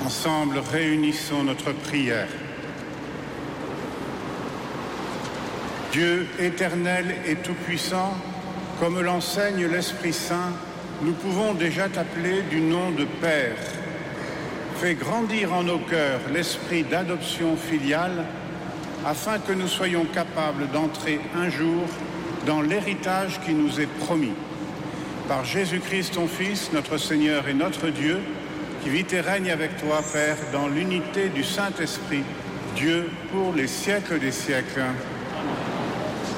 Ensemble, réunissons notre prière. Dieu éternel et tout-puissant, comme l'enseigne l'Esprit Saint, nous pouvons déjà t'appeler du nom de Père. Fais grandir en nos cœurs l'esprit d'adoption filiale, afin que nous soyons capables d'entrer un jour dans l'héritage qui nous est promis. Par Jésus-Christ, ton Fils, notre Seigneur et notre Dieu, qui vit et règne avec toi, Père, dans l'unité du Saint-Esprit, Dieu pour les siècles des siècles.